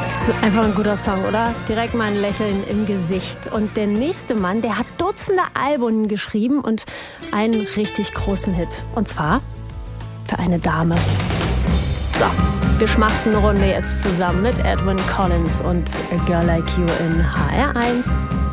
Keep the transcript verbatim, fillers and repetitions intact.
Das ist einfach ein guter Song, oder? Direkt mal ein Lächeln im Gesicht. Und der nächste Mann, der hat Dutzende Alben geschrieben und einen richtig großen Hit. Und zwar für eine Dame. So, wir schmachten eine Runde jetzt zusammen mit Edwyn Collins und A Girl Like You in H R eins.